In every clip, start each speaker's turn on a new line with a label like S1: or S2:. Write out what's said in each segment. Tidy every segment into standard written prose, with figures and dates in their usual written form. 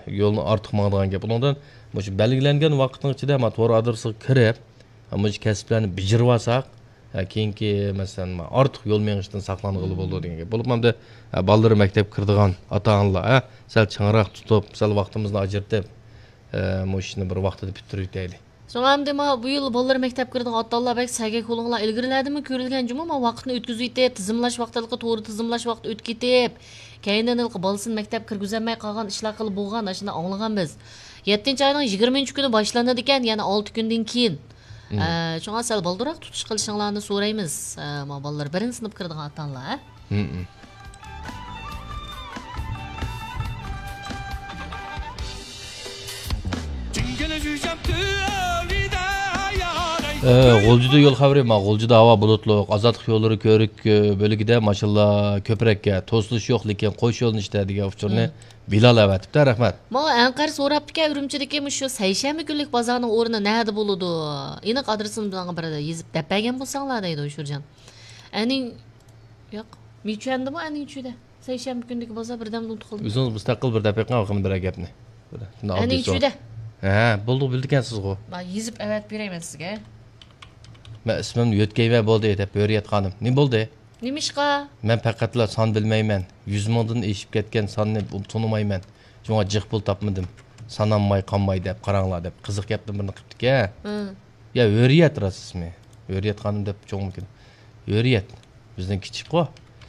S1: yo'lni ortiq mangdigan gap. Bundan shu belgilangan vaqtning ichida to'g'ri adresiga kirib, shu kasblarni bijirib olsak, keyingi masalan ortiq yo'l mengishdan saqlanig'ili bo'ldi degan gap. Bo'lib hamda bolalar maktabga kirdigan ota-onalar sal changroq tutib, sal vaqtimizni ajratib, bu ishni bir vaqtida bitirib deyli.
S2: So'ngamda bu yil bolalar maktabga kirdigan ota-onalar bek sagak qo'linglar ilgariladimi ko'rilgan juma vaqtni o'tkazib yetib, tizimlash vaqtliqqa to'g'ri tizimlash vaqti o'tib ketib, keyindan bolasini maktab kirgizmay qolgan ishlar qilib bo'lgan, shuni anglagan biz. 7-oyning 20-kuni boshlanadi ekan, yana 6 kundan keyin. Shunga sal balduroq tutish qilishinglarni so'raymiz. Bolalar 1-sinf kirdigan ota-onalar.
S1: G'o'ljida yo'l xabari G'o'ljida havo bulutliq, ozodlik yo'llari ko'rik bo'ligida mashallah ko'prakka to'silish yo'q, lekin qo'sh yo'lni ishlaydigan uchurni Bilal avatibdi, rahmat.
S2: Mana Anqar so'rabdiki, Urumchidagi shu seshanba kunlik bozorning o'rni qayerda bo'ladi? Aniq adresini bilan birida yozib tapagan bo'lsanglar deydi O'shurjon. Aning yo'q, mechundimi aning ichida? Seshanba kunlik bozor birdan unutib qoldim.
S1: O'zingiz mustaqil bir daqiqa qilib gapni.
S2: Aning ichida.
S1: Bo'ldi bildikansiz ku.
S2: Ben yezib avat berayman sizga.
S1: Men ismimni yo'tkayva bo'ldi deb o'rgatganim. Nima bo'ldi?
S2: Nimishqa?
S1: Men faqatla son bilmayman. 100 mingdan eshib ketgan sonni tunimayman. Shunga jiq pul topmadim. Sananmay qolmay deb qaranglar deb qiziq gapni birini qildik-a. Ya o'rgat rasmi. O'rgatganim deb cho'ng mumkin. O'rgat. Bizning kichik-ku.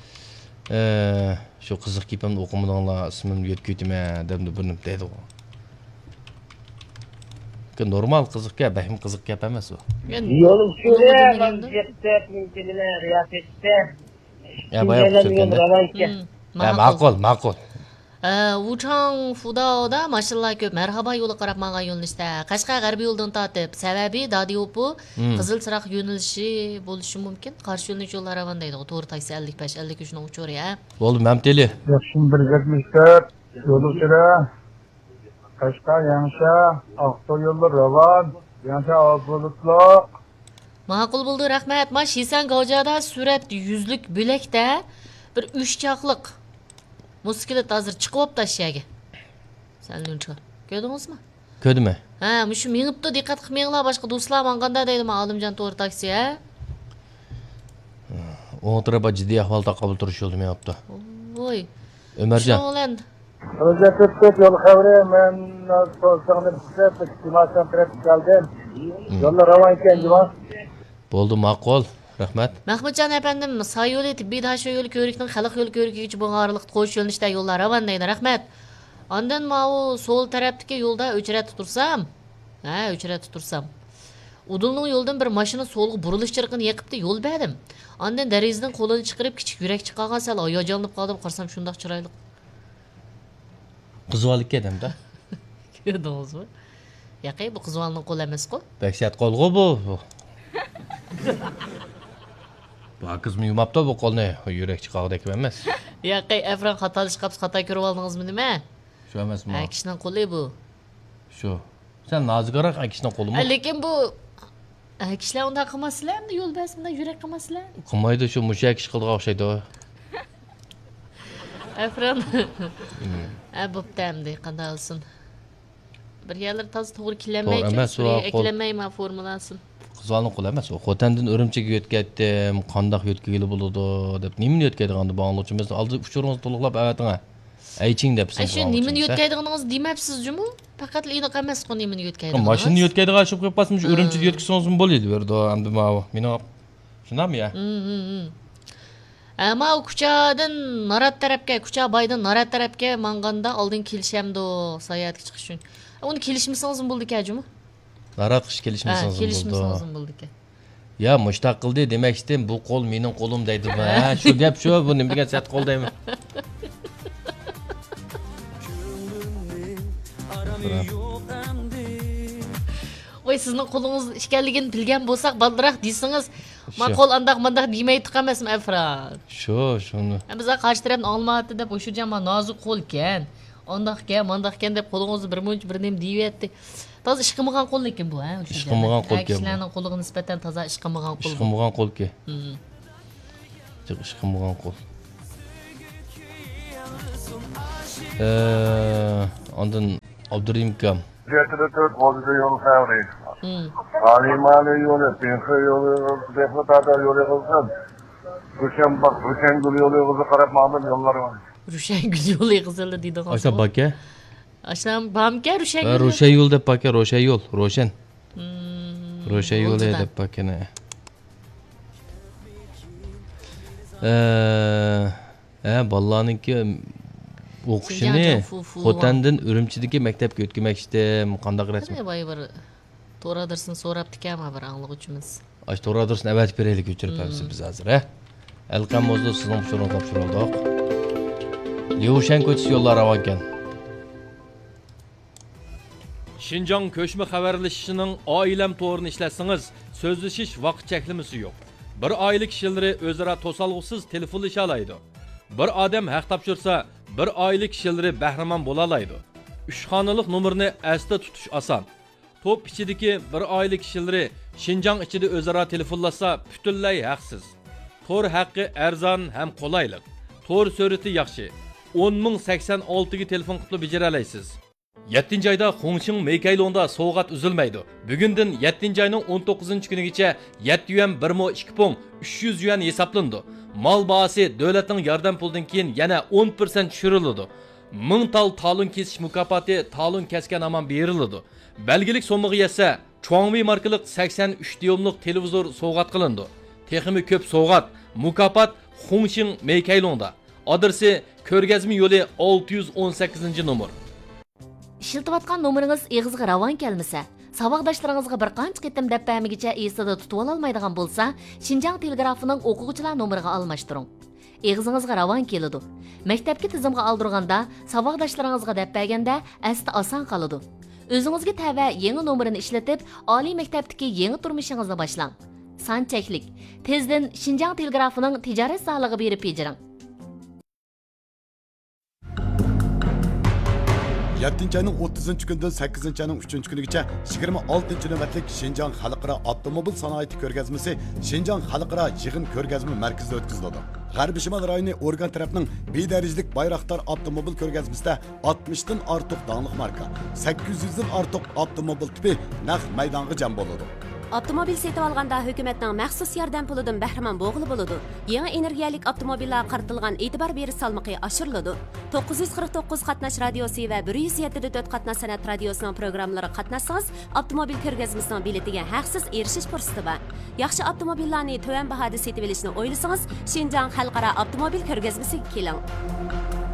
S1: Shu qiziq gapimni o'qimadinglar, ismimni yo'tkaytman deb birini dedi. Normal qiziq gap, bahim qiziq gap emas u.
S3: Yo'lim shunday, men jetda mumkinini riyosatda.
S1: Ya boya ma'qul.
S2: Wuchang Fudaoda mashallah ko'p marhaba yo'li qarab menga yo'llanishda. Qashqa g'arbiy yo'ldan tortib, sababi Dadiopu qizil chiroq yo'nalishi bo'lishi mumkin. Qarshi yo'lni yo'llar ravon deydi. To'g'ri taksi 55-53 ning uchori, ha.
S1: Bo'ldi, mamteli.
S4: Yaxshi 174 yo'l uchira. Qashqa Yanşa Aqto'y yo'li ravon, Yanşa bulutliq.
S2: Ma'qul bo'ldi, rahmat. Men Shisan Gojada surat yuzlik bo'lakda bir 3 chaqliq muskilat hozir chiqib tashaga. Saluncha. Ko'rdingizmi?
S1: Ko'rdimmi?
S2: Ha, mushu minibdi, diqqat qilmanglar, boshqa do'stlar manganda deydi men Olimjon to'g'ri taksi, ha.
S1: O'tirib jiddiy ahvolda qabul turish yo'lini yapti.
S2: Voy.
S1: Ömerjon.
S4: O'zbekiston yo'l xabari men so'zlarni bitirib, istimasan kirib keldim. Yo'llar ravon ekan, javob.
S1: Bo'ldi, ma'qul. Rahmat.
S2: Mahmudjon efendim, Sayyo'li tibbiy dasho yo'li ko'rikning xalq yo'li ko'rigiga bo'g'arliq qo'sh yo'nalishda yo'llar ravon deydi. Rahmat. Ondan men so'l tarafdagi yo'lda o'chratib tursam, Udulning yo'ldan bir mashina so'lga burilish chirqini yiqibdi, yo'l berdim. Ondan derazadan qo'lini chiqarib kichik yurak chiqargan sal oyojonib qoldim, qarsam shundoq chiroyli.
S1: Qizvalik edimda.
S2: Ko'rdingizmi? Yaqay bu qizvalning qo'li emas-ku.
S1: Baksat qo'lg'u bu. Bu qizmi yumabdi bu qo'lni, yurak chiqardik emas.
S2: Yaqay afron xatolish qapsi xato ko'rib oldingizmi nima?
S1: Shu emasmi?
S2: Akishning qo'li bu.
S1: Shu. Sen nozikroq akishning qo'limi?
S2: Lekin bu akishlar unda qilmaslar, endi yo'l basimda yurak qilmaslar.
S1: Qilmaydi, shu mushak ish qildigan o'xshaydi.
S2: Afron. Bo'pti, qanday olsin. Bir yerlar toza to'g'ri kelmaydi, eklanmayman formulasin.
S1: Qizvalning qo'li emas, u Xotandan Urumchiga yo'tkatdim, qandoq yo'tkagili bo'ladi deb. Nimani yo'tkaydiganni bog'lovchimiz oldi uchuringizni to'liqlab avating'a. Ayching debsiz.
S2: Shu nimani yo'tkaydiganingizni demabsiz-ku? Faqat aniq emas-ku nimani yo'tkaydiganingiz.
S1: Mashinani yo'tkaydigan shub qo'yib qasmish Urumchiga yo'tkazsangiz bo'ladi berdi. Endi meni shundami ya?
S2: Ama kuchadan Narat tarafga, kucha baydan Narat tarafga manganda oldin kelishamdi sayohatga chiqish uchun. Uni kelishmisangiz bo'ldi-ku?
S1: Narat qish kelishmisangiz bo'ldi.
S2: Kelishmisangiz bo'ldi-ku.
S1: Ya mushtaq qildi demak istem bu qo'l mening qo'lim deydi. Ha, shu gap shu, bu nima degan sat qo'l deyman.
S2: Voy sizning qo'lingiz ishkanligini bilgan bo'lsak, baldiroq deysingiz, men qo'l andaq-mandaq demay tiqamasman, Afron.
S1: Shuni.
S2: Biz qarshi tarafni olmadi deb o'shajon men nozik qo'lkan. Ondaqkan deb qo'lingizni bir nim deyapti. Toza ish qilmagan qo'l lekin bu, ha, o'shajon.
S1: Ish qilmagan qo'l.
S2: Kishilarning qo'liga nisbatan toza ish qilmagan qo'l.
S1: Ish qilmagan qo'l-ku. Ish qilmagan qo'l. Ondan Abdurrahim kam.
S4: Getirtört Bozca yolu fevri. Alimane yolu, Pinhe yolu, Defnetada yolu kılsın. Rüşengül yolu kızı karab mamın yolları var.
S2: Rüşengül yo'li qizili deydi hozir.
S1: Aşağı bak ya.
S2: Asham bamka Rüşengül.
S1: Ro'shan yo'l deb baka, ro'shan yo'l, ro'shan. Ro'shan yo'l deb bakana. Bolalarniki o'qishini Xotandan Urumchidagi maktabga o'tkazmoqchidim. Qanday rasm?
S2: Voy bir to'radirsin so'rabdikama bir anglovchimiz.
S1: Aş to'radirsin avat beraylik o'chiribmiz biz hozir, ha. Alqamozda sizning uchun topshirdik. Yevshan ko'chisi yo'llar ravonkan.
S5: Şinjan köşme xabarlashishining oilam to'g'rini ishlatsangiz, so'zlashish vaqt cheklimasi yo'q. Bir oila kishilar o'zaro to'salg'usiz telefonlasha oladi. Bir odam haq topshirsa, bir oila kishilar bahramon bo'la oladi. 3 xonalik nomerni asda tutish oson. Top ichidagi bir oila kishilar Şinjan ichida o'zaro telefonlasa, butunlay haqsiz. To'r haqqi arzon ham qulaylik. To'r surati yaxshi. 10.086 ga telefon qilib bejara olasiz. 7. ayda Xongqing Meykaylonda soğuğat üzülmeydi. Bugünden 7. ayının 19. günügacha 7 yuan 1.2 pong 300 yuan hesaplandı. Mal bahası devletin yardım puldan keyin yana 10% düşürüldü. 1000 tal talon kesish mukofoti talon kesgan aman berildi. Belgilik so'mig'i yetsa, Chuangmi markalik 83 dyumlik televizor so'g'at qilindi. Texmi ko'p so'g'at, mukofot Xongqing Meykaylonda. Adresi ko'rgazma yo'li 618 nomer.
S2: Ishiltayotgan nomeringiz eg'izga ravon kelmasa, saboqdoshlaringizga bir qancha qitim deb bamigacha esida tutib olmaydigan bo'lsa, Xinjiang telegrafining o'quvchilar nomeriga almashtiring. Eg'izingizga ravon keladi. Maktabga tizimga oldirganda, saboqdoshlaringizga deb berganda asli oson qoladi. O'zingizga tava yangi nomerini ishlatib, oliy maktabdagi yangi turmushingizni boshlang. Son cheklik. Tezdan Xinjiang telegrafining tijorat sohasiga berib bejiring.
S6: 7. ayının 30. gündən 8. ayının 3. günügacha 26. növbətlik Şinjan Xalqara Avtomobil Sanoati ko'rgazmasi Şinjan Xalqara yig'in ko'rgazma markazida o'tkaziladi. G'arbiy Shimol rayoni organ tarafining bedarajlik Bayraktar avtomobil ko'rgazmasida 60 dan ortiq danglik marka, 800 dan ortiq avtomobil tipi naq maydonga jam bo'ladi.
S7: Avtomobil setib olganda hukumatning maxsus yordam pulidan bahramon bo'g'ili bo'ladi. Yangi energiyalik avtomobillar qaratilgan e'tibor berish salmoqi oshiriladi. 949 qatnash radiosi va 107.4 qatnash san'at radiosining programmalari qatnashsangiz, avtomobil ko'rgazmasining biletiga haqsiz erishish fursati bor. Yaxshi avtomobillarni to'van bahoda setib olishni o'ylasangiz, Xinjiang Xalqaro avtomobil ko'rgazmasiga keling.